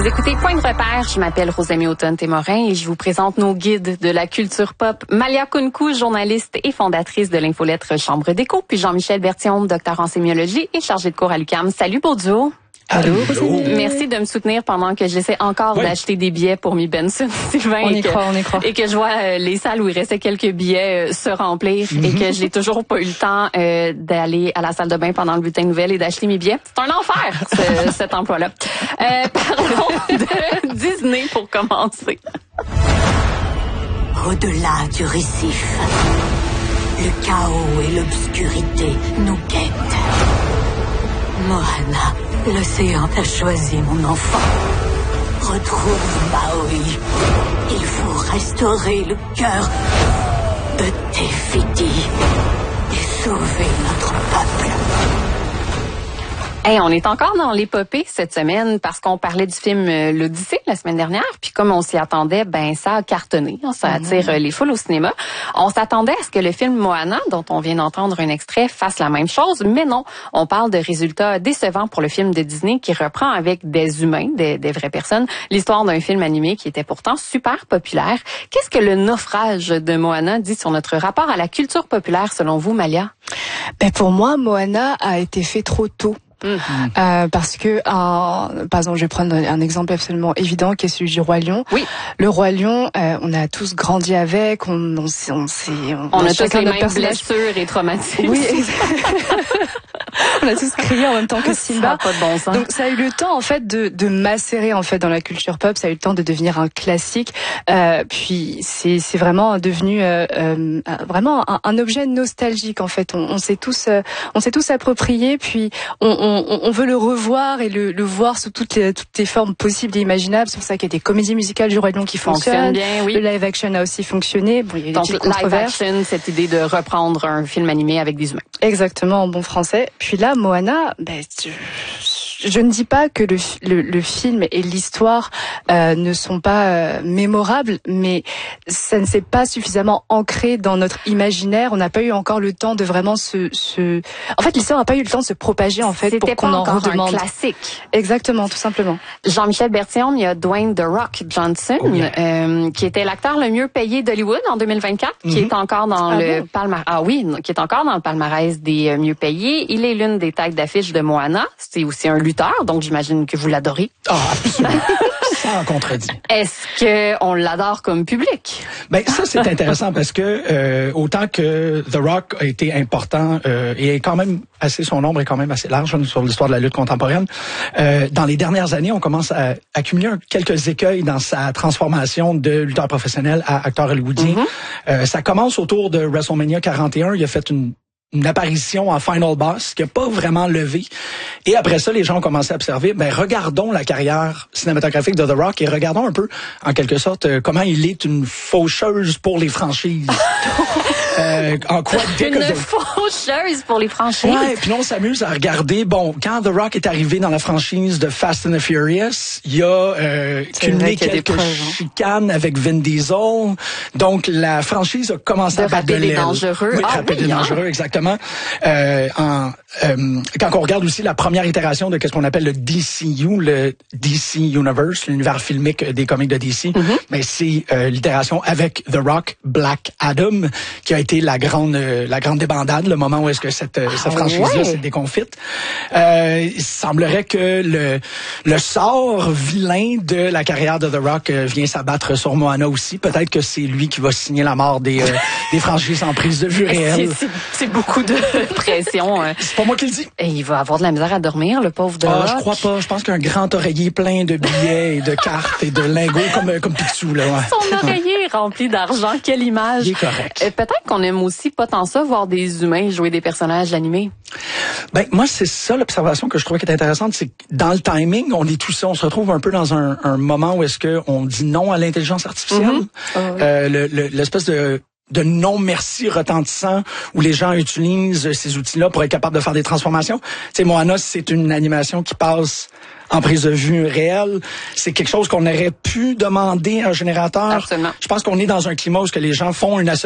Vous écoutez Point de repère, je m'appelle Rosemée Automne-Témorin et je vous présente nos guides de la culture pop. Malia Kounkou, journaliste et fondatrice de l'infolettre Chambre d'écho, puis Jean-Michel Bertillon, docteur en sémiologie et chargé de cours à l'UQAM. Salut beau duo. Allô. Merci de me soutenir pendant que j'essaie encore d'acheter des billets pour Mi Benson, Sylvain. On y croit. Et que je vois les salles où il restait quelques billets se remplir et que j'ai toujours pas eu le temps d'aller à la salle de bain pendant le bulletin de nouvelles et d'acheter mes billets. C'est un enfer, cet emploi-là. Parlons de Disney pour commencer. Au-delà du récif, le chaos et l'obscurité nous guettent. Moana, l'océan a choisi mon enfant. Retrouve Maui. Il faut restaurer le cœur de Te-Fiti et sauver notre peuple. Hey, on est encore dans l'épopée cette semaine parce qu'on parlait du film L'Odyssée la semaine dernière. Puis comme on s'y attendait, ça a cartonné. Ça attire les foules au cinéma. On s'attendait à ce que le film Moana, dont on vient d'entendre un extrait, fasse la même chose. Mais non, on parle de résultats décevants pour le film de Disney qui reprend avec des humains, des vraies personnes, l'histoire d'un film animé qui était pourtant super populaire. Qu'est-ce que le naufrage de Moana dit sur notre rapport à la culture populaire selon vous, Malia? Pour moi, Moana a été fait trop tôt. Parce que, par exemple, je vais prendre un exemple absolument évident qui est celui du Roi Lion. Oui. Le Roi Lion, on a tous grandi avec, on a tous les mêmes blessures et traumatismes. Oui, on a tous crié en même temps que Simba. Ça n'a pas de bon sens. Donc ça a eu le temps en fait de macérer en fait dans la culture pop, ça a eu le temps de devenir un classique. Puis c'est vraiment devenu vraiment un objet nostalgique en fait. On s'est tous approprié, puis on veut le revoir et le voir sous toutes les formes possibles et imaginables. C'est pour ça qu'il y a des comédies musicales du Roi Lion qui fonctionnent bien, oui. Le live action a aussi fonctionné. Bon, il y a eu des petites controverses. Live action, cette idée de reprendre un film animé avec des humains. Exactement, en bon français. Puis là, Moana, je ne dis pas que le film et l'histoire ne sont pas mémorables, mais ça ne s'est pas suffisamment ancré dans notre imaginaire. On n'a pas eu encore le temps de vraiment En fait, l'histoire n'a pas eu le temps de se propager en fait pour qu'on en redemande. C'était pas encore un classique. Exactement, tout simplement. Jean-Michel Bertillon, il y a Dwayne The Rock Johnson, qui était l'acteur le mieux payé d'Hollywood en 2024, qui est encore dans le palmarès. Ah oui, qui est encore dans le palmarès des mieux payés. Il est l'une des têtes d'affiche de Moana. C'est aussi un lutteur, donc j'imagine que vous l'adorez. Ah, absolument. Sans contredit. Est-ce qu'on l'adore comme public? Ça, c'est intéressant parce que autant que The Rock a été important et est quand même son nombre est quand même assez large sur l'histoire de la lutte contemporaine. Dans les dernières années, on commence à accumuler quelques écueils dans sa transformation de lutteur professionnel à acteur hollywoodien. Ça commence autour de WrestleMania 41. Il a fait une apparition en Final Boss qui a pas vraiment levé. Et après ça, les gens ont commencé à observer, regardons la carrière cinématographique de The Rock et regardons un peu, en quelque sorte, comment il est une faucheuse pour les franchises. En quoi une faucheuse pour les franchises. Ouais, puis on s'amuse à regarder. Bon, quand The Rock est arrivé dans la franchise de Fast and the Furious, il a cumulé quelques chicanes avec Vin Diesel. Donc la franchise a commencé à battre de l'aile. Dangereux. Oui, Rapide et Dangereux, exactement. Quand on regarde aussi la première itération de qu'est-ce qu'on appelle le DCU, le DC Universe, l'univers filmique des comics de DC, c'est l'itération avec The Rock, Black Adam, qui a été la grande débandade, le moment où est-ce que cette franchise-là s'est déconfite. Il semblerait que le sort vilain de la carrière de The Rock vient s'abattre sur Moana aussi. Peut-être que c'est lui qui va signer la mort des franchises en prise de vue réelle. C'est beaucoup de pression. C'est pas moi qui le dis. Et il va avoir de la misère à dormir, le pauvre The Rock. Je crois pas. Je pense qu'un grand oreiller plein de billets et de cartes et de lingots comme Picsou, là. Ouais. Son oreiller est rempli d'argent. Quelle image. Il est correct. Peut-être qu'on aime aussi pas tant ça, voir des humains jouer des personnages animés. Moi, c'est ça l'observation que je trouvais qui était intéressante, c'est que dans le timing, on est tout ça, on se retrouve un peu dans un moment où est-ce que on dit non à l'intelligence artificielle. L'espèce de non merci retentissant où les gens utilisent ces outils-là pour être capables de faire des transformations. Tu sais, Moana, c'est une animation qui passe en prise de vue réelle. C'est quelque chose qu'on aurait pu demander à un générateur. Absolument. Je pense qu'on est dans un climat où les gens font une association